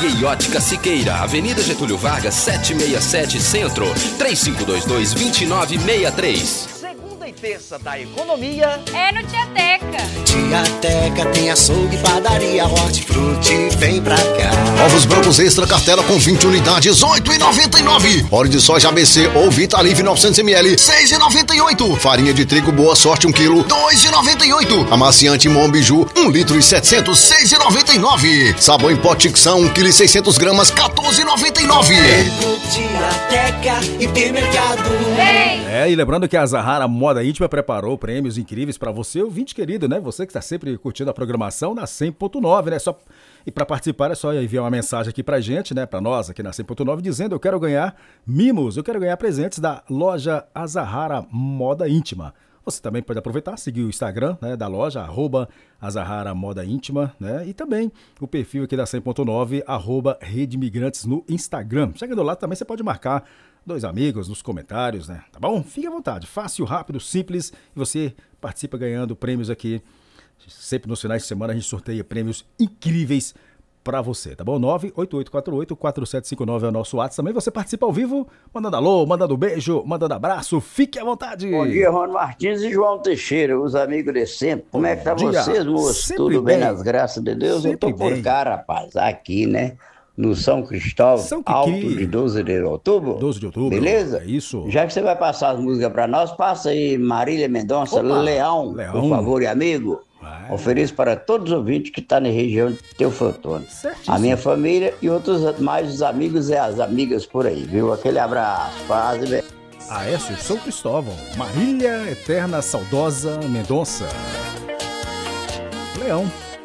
Joalheria e Ótica Siqueira, Avenida Getúlio Vargas, 767 Centro, 3522-2963. Segunda e terça da economia é no Tiateca. Tiateca tem açougue, padaria, hortifruti, vem pra cá. Ovos brancos extra cartela com 20 unidades, R$8,99. Óleo de soja ABC ou Vitalive 900ml, R$6,98. Farinha de trigo Boa Sorte 1 kg, R$2,98. Amaciante Monbiju 1 litro e 700, R$6,99. Sabão em pó Tixão 1 kg e 600 gramas, R$14,99. Tiateca, hipermercado. E lembrando que a Zahara Moda Íntima preparou prêmios incríveis pra você, ouvinte querido, né? Você que tá sempre curtindo a programação da 100.9, né? E para participar é só enviar uma mensagem aqui pra gente, né? Pra nós aqui na 100.9, dizendo: eu quero ganhar mimos, eu quero ganhar presentes da loja Azahara Moda Íntima. Você também pode aproveitar, seguir o Instagram, né, da loja, @Azahara Moda Íntima, né? E também o perfil aqui da 100.9, @Rede Imigrantes no Instagram. Chegando lá também você pode marcar 2 amigos nos comentários, né? Tá bom? Fique à vontade, fácil, rápido, simples, e você participa ganhando prêmios aqui. Sempre nos finais de semana a gente sorteia prêmios incríveis pra você, tá bom? 98848-4759 é o nosso WhatsApp. Também você participa ao vivo, mandando alô, mandando beijo, mandando abraço. Fique à vontade. Bom dia, Rony Martins e João Teixeira, os amigos de sempre. Como é que tá vocês, moço? Tudo bem, nas graças de Deus? Eu tô por cá, rapaz, aqui, né? No São Cristóvão, alto de 12 de outubro. 12 de outubro. Beleza? É isso. Já que você vai passar as músicas pra nós, passa aí Marília Mendonça, Leão, por favor, e amigo. Ofereço para todos os ouvintes que estão na região de Teoflotone. A minha família e outros mais os amigos e as amigas por aí, viu? Aquele abraço. Paz e bem. Aécio, São Cristóvão, Marília Eterna Saudosa Mendonça. Leão.